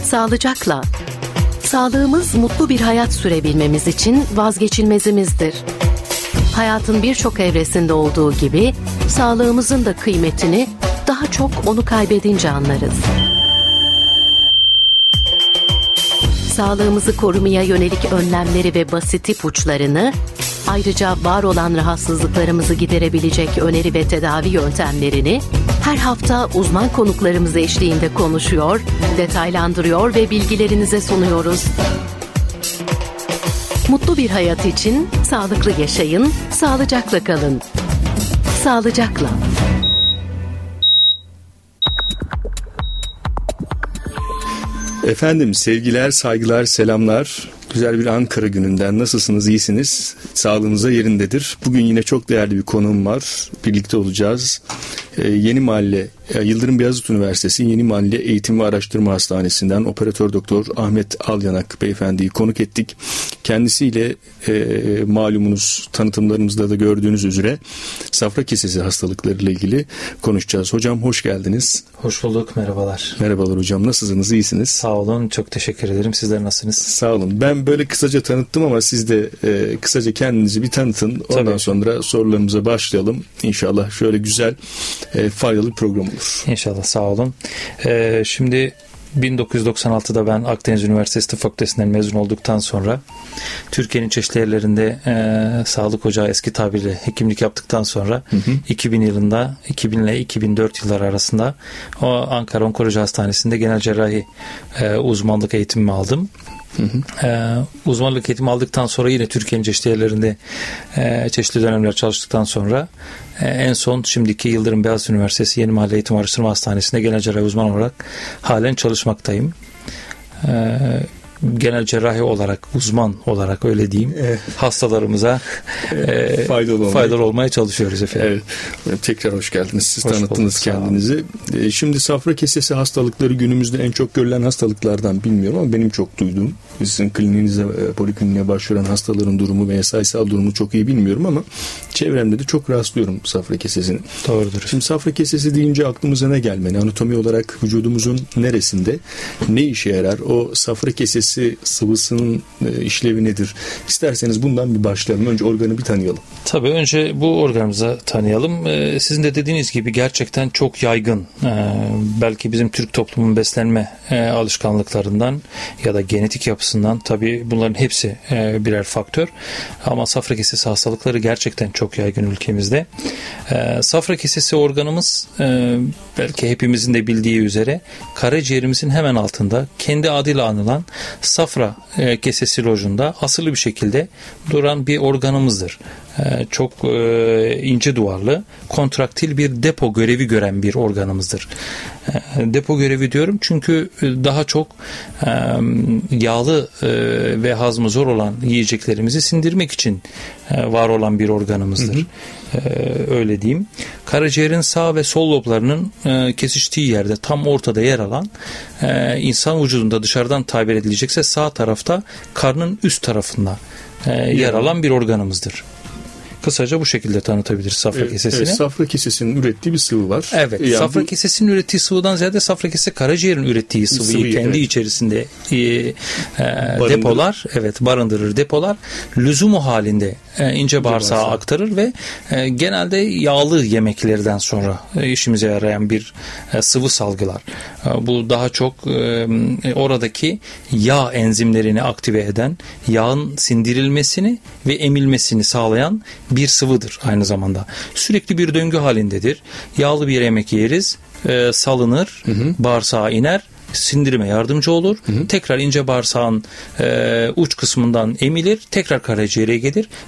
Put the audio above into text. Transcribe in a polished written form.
Sağlıcakla. Sağlığımız mutlu bir hayat sürebilmemiz için vazgeçilmezimizdir. Hayatın birçok evresinde olduğu gibi sağlığımızın da kıymetini daha çok onu kaybedince anlarız. Sağlığımızı korumaya yönelik önlemleri ve basit ipuçlarını, ayrıca var olan rahatsızlıklarımızı giderebilecek öneri ve tedavi yöntemlerini her hafta uzman konuklarımız eşliğinde konuşuyor, detaylandırıyor ve bilgilerinize sunuyoruz. Mutlu bir hayat için sağlıklı yaşayın, sağlıcakla kalın. Sağlıcakla. Efendim sevgiler, saygılar, selamlar. Güzel bir Ankara gününden nasılsınız, iyisiniz? Sağlığınıza yerindedir. Bugün yine çok değerli bir konuğum var. Birlikte olacağız. Yeni Mahalle, Yıldırım Beyazıt Üniversitesi Yeni Mahalle Eğitim ve Araştırma Hastanesi'nden Operatör Doktor Ahmet Alyanak beyefendiyi konuk ettik. Kendisiyle malumunuz tanıtımlarımızda da gördüğünüz üzere safra kesesi hastalıklarıyla ilgili konuşacağız. Hocam hoş geldiniz. Hoş bulduk, merhabalar. Merhabalar hocam, nasılsınız, iyisiniz? Sağ olun, çok teşekkür ederim. Sizler nasılsınız? Sağ olun. Ben böyle kısaca tanıttım ama siz de kısaca kendinizi bir tanıtın. Ondan Tabii. Sonra sorularımıza başlayalım. İnşallah şöyle güzel, faydalı bir program olur. İnşallah, sağ olun. Şimdi 1996'da ben Akdeniz Üniversitesi Tıp Fakültesinden mezun olduktan sonra Türkiye'nin çeşitli yerlerinde sağlık ocağı eski tabirle hekimlik yaptıktan sonra 2000 yılında 2000 ile 2004 yılları arasında o Ankara Onkoloji Hastanesi'nde genel cerrahi uzmanlık eğitimimi aldım. Uzmanlık eğitimi aldıktan sonra yine Türkiye'nin çeşitli yerlerinde çeşitli dönemler çalıştıktan sonra en son şimdiki Yıldırım Beyazıt Üniversitesi Yeni Mahalle Eğitim Araştırma Hastanesi'nde genel cerrahi uzman olarak halen çalışmaktayım. Genel cerrahi olarak, uzman olarak öyle diyeyim, hastalarımıza faydalı olmaya çalışıyoruz efendim. Evet. Tekrar hoş geldiniz. Siz hoş tanıttınız bulduk, kendinizi. Şimdi safra kesesi hastalıkları günümüzde en çok görülen hastalıklardan, bilmiyorum ama benim çok duyduğum, sizin kliniğinize, polikliniğe başvuran hastaların durumu veya sayısal durumu çok iyi bilmiyorum ama çevremde de çok rastlıyorum safra kesesini. Doğrudur. Şimdi safra kesesi deyince aklımıza ne gelmeli? Anatomi olarak vücudumuzun neresinde? Ne işe yarar? O safra kesesi sıvısının işlevi nedir? İsterseniz bundan bir başlayalım. Önce organı bir tanıyalım. Tabii önce bu organımızı tanıyalım. Sizin de dediğiniz gibi gerçekten çok yaygın. Belki bizim Türk toplumunun beslenme alışkanlıklarından ya da genetik yapısından, tabii bunların hepsi birer faktör. Ama safra kesesi hastalıkları gerçekten çok yaygın ülkemizde. Safra kesesi organımız belki hepimizin de bildiği üzere karaciğerimizin hemen altında kendi adıyla anılan safra kesesi lojunda asılı bir şekilde duran bir organımızdır. Çok ince duvarlı, kontraktil bir depo görevi gören bir organımızdır. Depo görevi diyorum çünkü daha çok yağlı ve hazmı zor olan yiyeceklerimizi sindirmek için var olan bir organımızdır. Öyle diyeyim. Karaciğerin sağ ve sol loblarının kesiştiği yerde tam ortada yer alan, insan vücudunda dışarıdan tabir edilecekse sağ tarafta karnın üst tarafında yer alan bir organımızdır. Kısaca bu şekilde tanıtabiliriz safra kesesini. Evet, safra kesesinin ürettiği bir sıvı var. Evet, yani safra kesesinin ürettiği sıvıdan ziyade safra kesesi karaciğerin ürettiği sıvıyı kendi içerisinde depolar, barındırır, depolar. Lüzumu halinde ince bağırsağa aktarır ve genelde yağlı yemeklerden sonra işimize yarayan bir sıvı salgılar. Bu daha çok oradaki yağ enzimlerini aktive eden, yağın sindirilmesini ve emilmesini sağlayan bir sıvıdır aynı zamanda. Sürekli bir döngü halindedir. Yağlı bir yemek yeriz, salınır, bağırsağa iner, sindirime yardımcı olur. Tekrar ince bağırsağın uç kısmından emilir, tekrar karaciğere gelir